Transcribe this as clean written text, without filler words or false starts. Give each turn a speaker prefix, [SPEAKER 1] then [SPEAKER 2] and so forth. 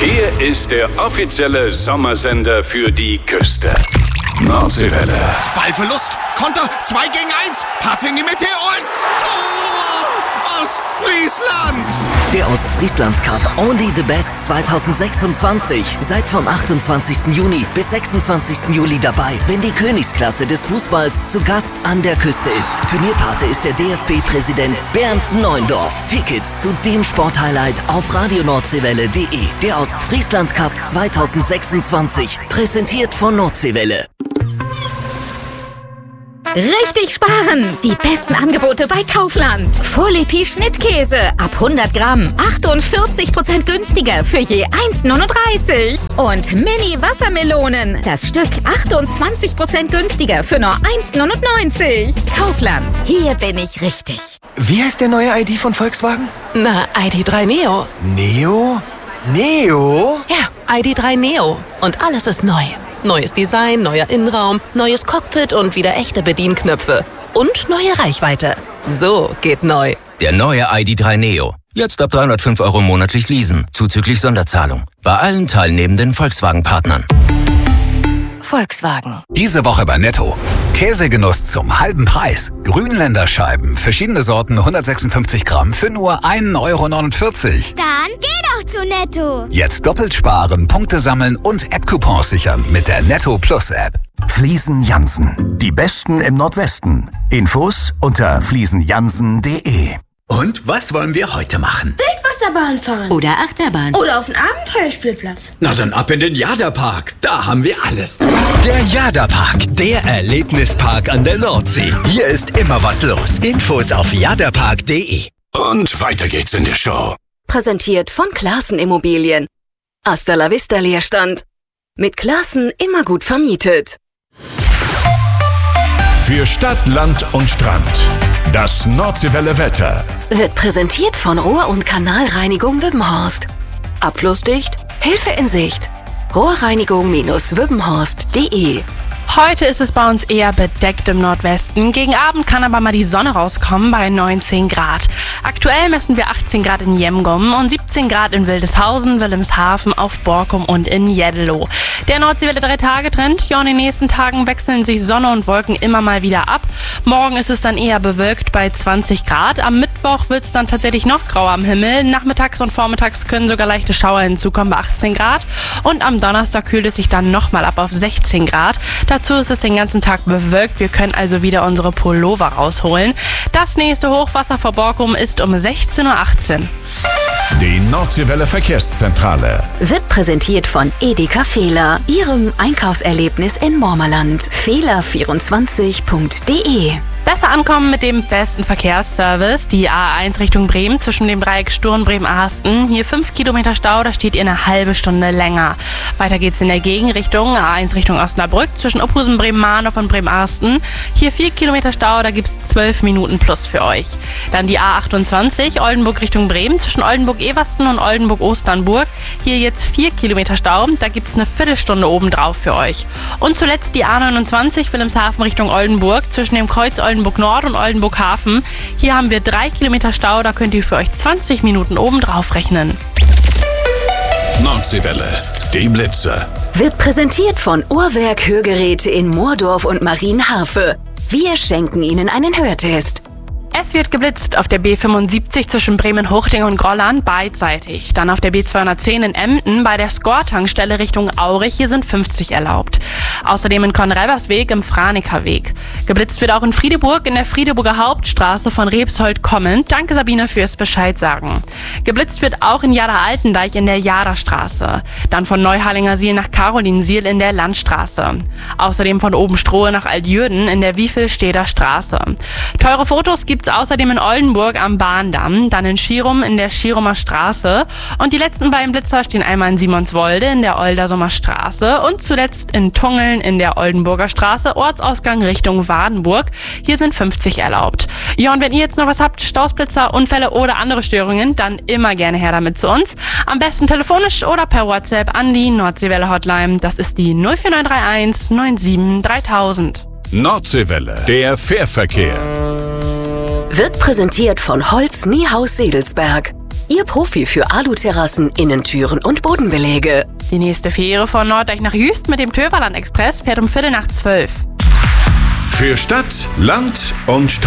[SPEAKER 1] Hier ist der offizielle Sommersender für die Küste. Nordseewelle.
[SPEAKER 2] Ballverlust. Konter. 2 gegen 1. Pass in die Mitte und Tor! Ostfriesland!
[SPEAKER 3] Der Ostfriesland Cup Only the Best 2026. Seid vom 28. Juni bis 26. Juli dabei, wenn die Königsklasse des Fußballs zu Gast an der Küste ist. Turnierpate ist der DFB-Präsident Bernd Neuendorf. Tickets zu dem Sporthighlight auf radionordseewelle.de. Der Ostfriesland Cup 2026. Präsentiert von Nordseewelle.
[SPEAKER 4] Richtig sparen! Die besten Angebote bei Kaufland. Folepi Schnittkäse ab 100 Gramm 48% günstiger für je 1,39. Und Mini Wassermelonen, das Stück 28% günstiger für nur 1,99. Kaufland, hier bin ich richtig.
[SPEAKER 5] Wie heißt der neue ID von Volkswagen?
[SPEAKER 6] Na, ID.3 Neo.
[SPEAKER 5] Neo? Neo?
[SPEAKER 6] Ja, ID.3 Neo. Und alles ist neu. Neues Design, neuer Innenraum, neues Cockpit und wieder echte Bedienknöpfe. Und neue Reichweite. So geht neu.
[SPEAKER 7] Der neue ID.3 Neo. Jetzt ab 305 € monatlich leasen, zuzüglich Sonderzahlung. Bei allen teilnehmenden Volkswagen-Partnern.
[SPEAKER 6] Volkswagen.
[SPEAKER 8] Diese Woche bei Netto. Käsegenuss zum halben Preis. Grünländerscheiben, verschiedene Sorten, 156 Gramm für nur 1,49 €.
[SPEAKER 9] Dann geh doch zu Netto.
[SPEAKER 8] Jetzt doppelt sparen, Punkte sammeln und App-Coupons sichern mit der Netto Plus App.
[SPEAKER 10] Fliesen Jansen. Die Besten im Nordwesten. Infos unter fliesenjansen.de.
[SPEAKER 11] Und was wollen wir heute machen?
[SPEAKER 12] Wildwasserbahn fahren.
[SPEAKER 4] Oder Achterbahn.
[SPEAKER 12] Oder auf den Abenteuerspielplatz.
[SPEAKER 11] Na dann ab in den Jada-Park. Da haben wir alles. Der Jada-Park, der Erlebnispark an der Nordsee. Hier ist immer was los. Infos auf jadapark.de.
[SPEAKER 1] Und weiter geht's in der Show.
[SPEAKER 13] Präsentiert von Classen Immobilien. Hasta la Vista Leerstand. Mit Classen immer gut vermietet.
[SPEAKER 1] Für Stadt, Land und Strand. Das Nordseewelle Wetter.
[SPEAKER 13] Wird präsentiert von Rohr- und Kanalreinigung Wippenhorst. Abflussdicht, Hilfe in Sicht. Rohrreinigung-wippenhorst.de.
[SPEAKER 14] Heute ist es bei uns eher bedeckt im Nordwesten. Gegen Abend kann aber mal die Sonne rauskommen bei 19 Grad. Aktuell messen wir 18 Grad in Jemgum und 17 Grad in Wildeshausen, Wilhelmshaven, auf Borkum und in Jeddelo. Der Nordseewelle 3-Tage-Trend. Ja, in den nächsten Tagen wechseln sich Sonne und Wolken immer mal wieder ab. Morgen ist es dann eher bewölkt bei 20 Grad. Am Mittwoch wird es dann tatsächlich noch grauer am Himmel. Nachmittags und vormittags können sogar leichte Schauer hinzukommen bei 18 Grad. Und am Donnerstag kühlt es sich dann nochmal ab auf 16 Grad. Dazu ist es den ganzen Tag bewölkt. Wir können also wieder unsere Pullover rausholen. Das nächste Hochwasser vor Borkum ist um 16:18 Uhr.
[SPEAKER 1] Die Nordseewelle Verkehrszentrale.
[SPEAKER 13] Wird präsentiert von Edeka Fehler, Ihrem Einkaufserlebnis in Mormerland. Fehler24.de.
[SPEAKER 14] Besser ankommen mit dem besten Verkehrsservice. Die A1 Richtung Bremen zwischen dem Dreieck Sturm Bremen-Ahasten. Hier 5 Kilometer Stau, da steht ihr eine halbe Stunde länger. Weiter geht's in der Gegenrichtung. A1 Richtung Osnabrück zwischen Opphusen, Bremen-Mahndorf und Bremen-Ahasten. Hier 4 Kilometer Stau, da gibt's 12 Minuten plus für euch. Dann die A28 Oldenburg Richtung Bremen zwischen Oldenburg-Eversten und Oldenburg-Osternburg. Hier jetzt 4 Kilometer Stau, da gibt's eine Viertelstunde obendrauf für euch. Und zuletzt die A29 Wilhelmshaven Richtung Oldenburg zwischen dem Kreuz Oldenburg Nord und Oldenburg Hafen. Hier haben wir 3 Kilometer Stau, da könnt ihr für euch 20 Minuten obendrauf rechnen.
[SPEAKER 1] Nordseewelle, die Blitze.
[SPEAKER 13] Wird präsentiert von Uhrwerk Hörgeräte in Moordorf und Marienharfe. Wir schenken Ihnen einen Hörtest.
[SPEAKER 14] Es wird geblitzt auf der B75 zwischen Bremen-Hochding und Grolland beidseitig. Dann auf der B210 in Emden bei der Score-Tankstelle Richtung Aurich. Hier sind 50 erlaubt. Außerdem in Konrelbersweg im Franekerweg. Geblitzt wird auch in Friedeburg in der Friedeburger Hauptstraße von Rebsold kommend. Danke Sabine fürs Bescheid sagen. Geblitzt wird auch in Jada-Altendeich in der Jadastraße. Dann von Neuharlingersiel nach Carolinsiel in der Landstraße. Außerdem von Obenstrohe nach Altjürden in der Wiefelsteder Straße. Teure Fotos gibt's außerdem in Oldenburg am Bahndamm, dann in Schirum in der Schirumer Straße. Und die letzten beiden Blitzer stehen einmal in Simonswolde in der Oldersumer Straße und zuletzt in Tungeln in der Oldenburger Straße, Ortsausgang Richtung Wadenburg. Hier sind 50 erlaubt. Ja, und wenn ihr jetzt noch was habt, Stausblitzer, Unfälle oder andere Störungen, dann immer gerne her damit zu uns. Am besten telefonisch oder per WhatsApp an die Nordseewelle Hotline. Das ist die 04931 97 3000.
[SPEAKER 1] Nordseewelle, der Fährverkehr.
[SPEAKER 13] Wird präsentiert von Holz Niehaus Sedelsberg. Ihr Profi für Aluterrassen, Innentüren und Bodenbeläge.
[SPEAKER 14] Die nächste Fähre von Norddeich nach Jüst mit dem Töverland Express fährt um 11:45.
[SPEAKER 1] Für Stadt, Land und